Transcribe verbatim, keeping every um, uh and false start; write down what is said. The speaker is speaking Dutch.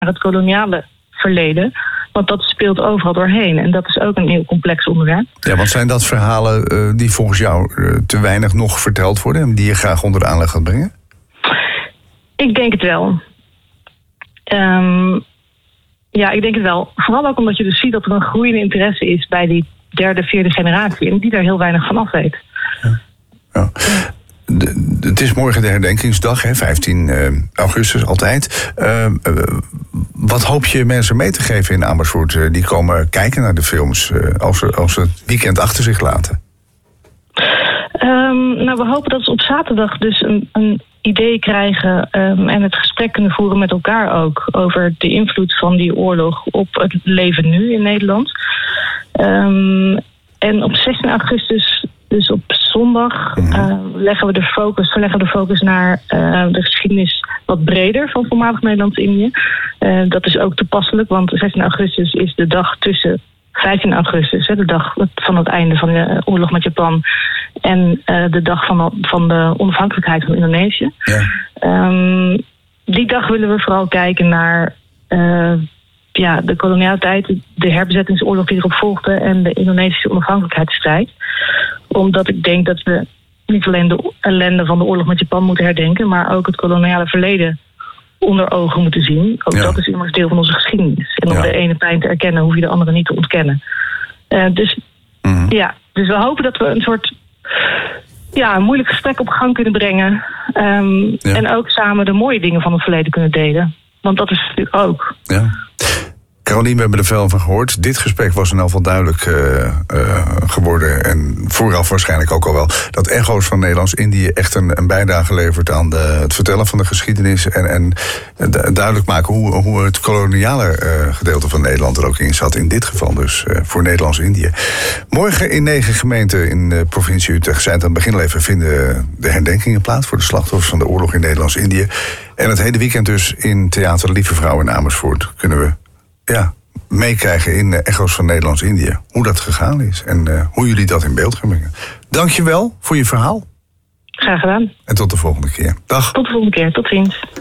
het koloniale verleden. Want dat speelt overal doorheen. En dat is ook een heel complex onderwerp. Ja, want zijn dat verhalen uh, die volgens jou uh, te weinig nog verteld worden en die je graag onder de aandacht gaat brengen? Ik denk het wel. Um, ja, ik denk het wel. Vooral ook omdat je dus ziet dat er een groeiende interesse is bij die derde, vierde generatie. En die daar heel weinig van af weet. Ja. Ja. De, de, het is morgen de herdenkingsdag, hè, vijftien augustus altijd. Uh, uh, wat hoop je mensen mee te geven in Amersfoort? Uh, die komen kijken naar de films uh, als, ze, als ze het weekend achter zich laten. Um, nou, we hopen dat ze op zaterdag dus een, een idee krijgen um, en het gesprek kunnen voeren met elkaar ook over de invloed van die oorlog op het leven nu in Nederland. Um, en op zestien augustus, dus op zondag, uh, leggen we de focus, leggen we de focus naar uh, de geschiedenis wat breder van voormalig Nederlands-Indië. Uh, dat is ook toepasselijk, want zestien augustus is de dag tussen vijftien augustus, hè, de dag van het einde van de oorlog met Japan, en uh, de dag van de, van de onafhankelijkheid van Indonesië. Ja. Um, die dag willen we vooral kijken naar uh, ja, de koloniale tijd, de herbezettingsoorlog die erop volgde en de Indonesische onafhankelijkheidsstrijd. Omdat ik denk dat we niet alleen de ellende van de oorlog met Japan moeten herdenken, maar ook het koloniale verleden onder ogen moeten zien. Ook ja. Dat is immers deel van onze geschiedenis. En om ja. de ene pijn te erkennen, hoef je de andere niet te ontkennen. Uh, dus, mm-hmm. ja, dus we hopen dat we een soort ja, een moeilijk gesprek op gang kunnen brengen. Um, ja. En ook samen de mooie dingen van het verleden kunnen delen. Want dat is natuurlijk ook. Ja. Carolien, we hebben er veel van gehoord. Dit gesprek was in ieder geval duidelijk uh, uh, geworden. En vooraf waarschijnlijk ook al wel. Dat Echo's van Nederlands-Indië echt een, een bijdrage levert aan de, het vertellen van de geschiedenis. En, en duidelijk maken hoe, hoe het koloniale uh, gedeelte van Nederland er ook in zat. In dit geval dus uh, voor Nederlands-Indië. Morgen in negen gemeenten in de provincie Utrecht zijn het aan het begin al even vinden de herdenkingen plaats voor de slachtoffers van de oorlog in Nederlands-Indië. En het hele weekend dus in Theater Lieve Vrouw in Amersfoort kunnen we ja, meekrijgen in uh, Echo's van Nederlands-Indië. Hoe dat gegaan is en uh, hoe jullie dat in beeld gaan brengen. Dank je wel voor je verhaal. Graag gedaan. En tot de volgende keer. Dag. Tot de volgende keer. Tot ziens.